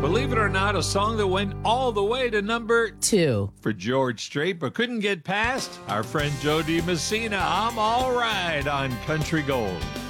Believe it or not, a song that went all the way to number 2 for George Strait, but couldn't get past our friend Joe DiMessina. I'm All Right on Country Gold.